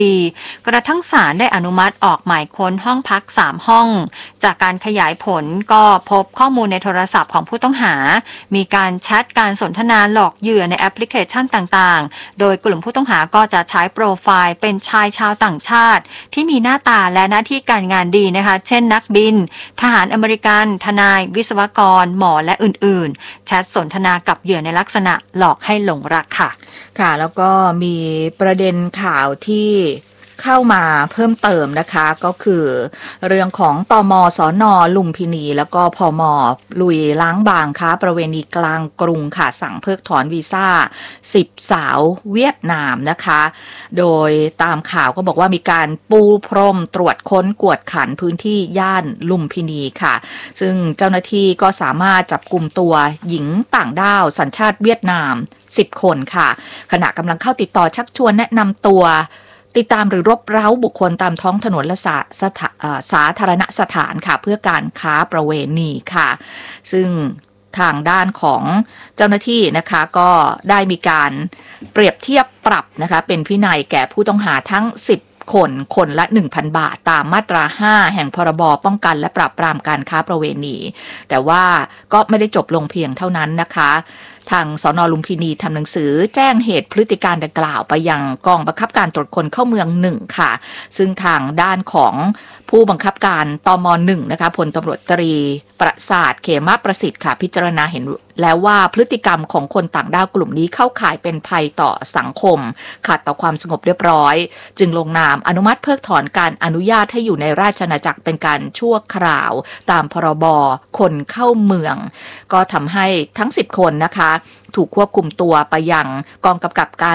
กระทั่งศาลได้อนุมัติออกหมายค้นห้องพัก3ห้องจากการขยายผลก็พบข้อมูลในโทรศัพท์ของผู้ต้องหามีการแชทการสนทนาหลอกเหยื่อในแอปพลิเคชันต่างๆโดยกลุ่มผู้ต้องหาก็จะใช้โปรไฟล์เป็นชายชาวต่างชาติที่มีหน้าตาและหน้าที่การงานดีนะคะเช่นนักบินทหารอเมริกันทนายวิศวกรหมอและอื่นๆแชทสนทนากับเหยื่อในลักษณะหลอกให้หลงรักค่ะแล้วก็มีประเด็นข่าวที่เข้ามาเพิ่มเติมนะคะก็คือเรื่องของตม.สน.ลุมพินีแล้วก็พม.ลุยล้างบางค้าประเวณีกลางกรุงค่ะสั่งเพิกถอนวีซ่า10 สาวเวียดนามนะคะโดยตามข่าวก็บอกว่ามีการปูพรมตรวจค้นกวดขันพื้นที่ย่านลุมพินีค่ะซึ่งเจ้าหน้าที่ก็สามารถจับกุมตัวหญิงต่างด้าวสัญชาติเวียดนาม10 คนค่ะขณะกำลังเข้าติดต่อชักชวนแนะนำตัวติดตามหรือรบเร้าบุคคลตามท้องถนนและสาธารณสถานค่ะเพื่อการค้าประเวณีค่ะซึ่งทางด้านของเจ้าหน้าที่นะคะก็ได้มีการเปรียบเทียบปรับนะคะเป็นวินัยแก่ผู้ต้องหาทั้ง10 คนละ 1,000 บาทตามมาตรา5แห่งพรบป้องกันและปราบปรามการค้าประเวณีแต่ว่าก็ไม่ได้จบลงเพียงเท่านั้นนะคะทางสน.ลุมพินีทำหนังสือแจ้งเหตุพฤติการดังกล่าวไปยังกองบังคับการตรวจคนเข้าเมือง1ค่ะซึ่งทางด้านของผู้บังคับการตม.1นะคะพลตำรวจตรีประสาทเขมประสิทธิ์ค่ะพิจารณาเห็นแล้วว่าพฤติกรรมของคนต่างด้าวกลุ่มนี้เข้าข่ายเป็นภัยต่อสังคมขัดต่อความสงบเรียบร้อยจึงลงนามอนุมัติเพิกถอนการอนุญาตให้อยู่ในราชอาณาจักรเป็นการชั่วคราวตามพรบคนเข้าเมืองก็ทำให้ทั้ง10 คนนะคะถูกควบคุมตัวไปยังกองกำกับการ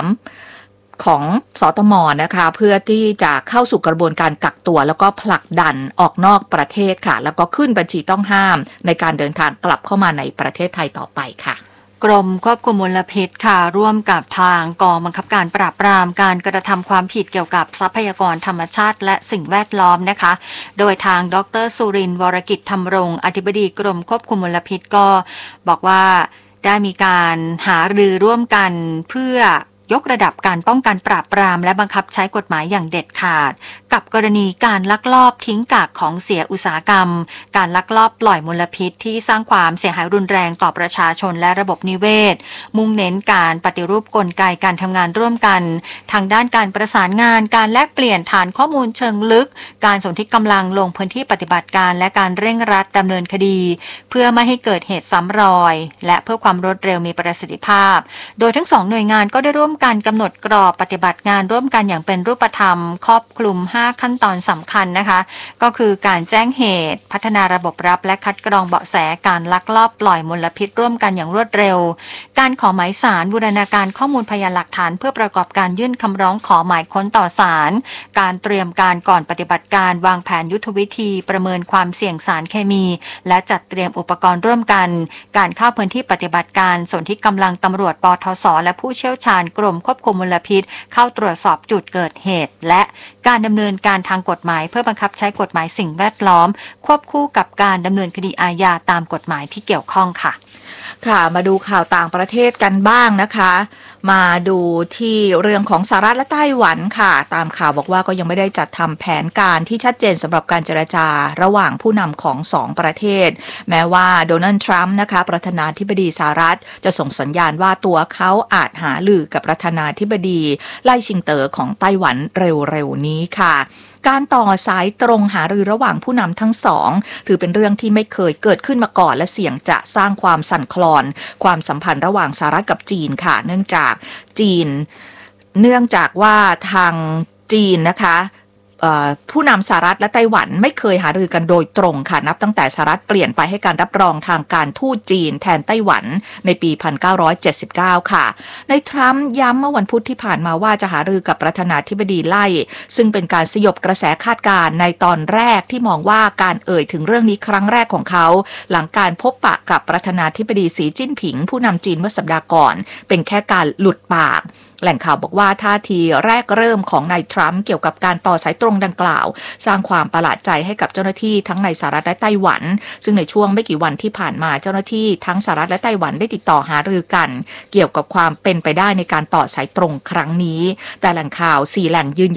3ของสตม.นะคะเพื่อที่จะเข้าสู่กระบวนการกักตัวแล้วก็ผลักดันออกนอกประเทศค่ะแล้วก็ขึ้นบัญชีต้องห้ามในการเดินทางกลับเข้ามาในประเทศไทยต่อไปค่ะกรมควบคุมมลพิษค่ะร่วมกับทางกองบังคับการปราบปรามการกระทำความผิดเกี่ยวกับทรัพยากรธรรมชาติและสิ่งแวดล้อมนะคะโดยทางดร.สุรินทร์วรกิจธรรมรงค์อธิบดีกรมควบคุมมลพิษก็บอกว่าได้มีการหารือร่วมกันเพื่อยกระดับการป้องกันปราบปรามและบังคับใช้กฎหมายอย่างเด็ดขาดกับกรณีการลักลอบทิ้งกากของเสียอุตสาหกรรมการลักลอบปล่อยมลพิษที่สร้างความเสียหายรุนแรงต่อประชาชนและระบบนิเวศมุ่งเน้นการปฏิรูปกลไกการทำงานร่วมกันทางด้านการประสานงานการแลกเปลี่ยนฐานข้อมูลเชิงลึกการสนธิกำลังลงพื้นที่ปฏิบัติการและการเร่งรัดดำเนินคดีเพื่อไม่ให้เกิดเหตุซ้ำรอยและเพื่อความรวดเร็วมีประสิทธิภาพโดยทั้ง2 หน่วยงานก็ได้ร่วมการกำหนดกรอบปฏิบัติงานร่วมกันอย่างเป็นรูปธรรมครอบคลุม5 ขั้นตอนสำคัญนะคะก็คือการแจ้งเหตุพัฒนาระบบรับและคัดกรองเบาะแสการลักลอบปล่อยมลพิษร่วมกันอย่างรวดเร็วการขอหมายศาลบูรณาการข้อมูลพยานหลักฐานเพื่อประกอบการยื่นคำร้องขอหมายค้นต่อศาลการเตรียมการก่อนปฏิบัติการวางแผนยุทธวิธีประเมินความเสี่ยงสารเคมีและจัดเตรียมอุปกรณ์ร่วมกันการเข้าพื้นที่ปฏิบัติการสนธิกำลังตำรวจปทศและผู้เชี่ยวชาญกรมควบคุมมลพิษเข้าตรวจสอบจุดเกิดเหตุและการดำเนินการทางกฎหมายเพื่อบังคับใช้กฎหมายสิ่งแวดล้อมควบคู่กับการดำเนินคดีอาญาตามกฎหมายที่เกี่ยวข้องค่ะมาดูข่าวต่างประเทศกันบ้างนะคะมาดูที่เรื่องของสหรัฐและไต้หวันค่ะตามข่าวบอกว่าก็ยังไม่ได้จัดทำแผนการที่ชัดเจนสำหรับการเจรจาระหว่างผู้นำของ2 ประเทศแม้ว่าโดนัลด์ทรัมป์นะคะประธานาธิบดีสหรัฐจะส่งสัญญาณว่าตัวเขาอาจหารือกับประธานาธิบดีไล่ชิงเต๋อของไต้หวันเร็วๆนี้ค่ะการต่อสายตรงหารือระหว่างผู้นำทั้งสองถือเป็นเรื่องที่ไม่เคยเกิดขึ้นมาก่อนและเสี่ยงจะสร้างความสั่นคลอนความสัมพันธ์ระหว่างสหรัฐกับจีนค่ะเนื่องจากว่าทางจีนนะคะผู้นำสหรัฐและไต้หวันไม่เคยหารือกันโดยตรงค่ะนับตั้งแต่สหรัฐเปลี่ยนไปให้การรับรองทางการทูตจีนแทนไต้หวันในปี 1979 ค่ะในทรัมป์ย้ำเมื่อวันพุธที่ผ่านมาว่าจะหารือกับประธานาธิบดีไล่ซึ่งเป็นการสยบกระแสคาดการณ์ในตอนแรกที่มองว่าการเอ่ยถึงเรื่องนี้ครั้งแรกของเขาหลังการพบปะกับประธานาธิบดีสีจิ้นผิงผู้นำจีนเมื่อสัปดาห์ก่อนเป็นแค่การหลุดปากแหล่งข่าวบอกว่าท่าทีแรกเริ่มของนายทรัมป์เกี่ยวกับการต่อสายตรงดังกล่าวสร้างความประหลาดใจให้กับเจ้าหน้าที่ทั้งในสหรัฐและไต้หวันซึ่งในช่วงไม่กี่วันที่ผ่านมาเจ้าหน้าที่ทั้งสหรัฐและไต้หวันได้ติดต่อหารือกันเกี่ยวกับความเป็นไปได้ในการต่อสายตรงครั้งนี้แต่แหล่งข่าว4 แหล่งยืน